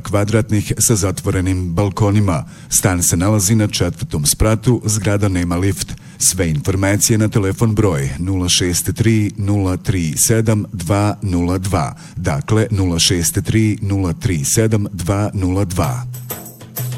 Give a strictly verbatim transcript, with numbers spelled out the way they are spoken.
kvadratnih sa zatvorenim balkonima. Stan se nalazi na četvrtom spratu, zgrada nema lift. Sve informacije na telefon broj nula šest tri nula tri sedam dva nula dva. Dakle, nula šest tri nula tri sedam dva nula dva.